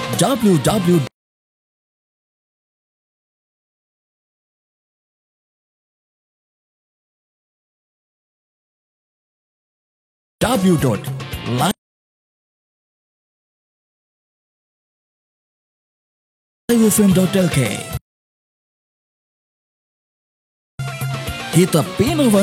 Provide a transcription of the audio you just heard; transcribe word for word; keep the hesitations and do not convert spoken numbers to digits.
w w w dot live f m dot l k. Kita pinova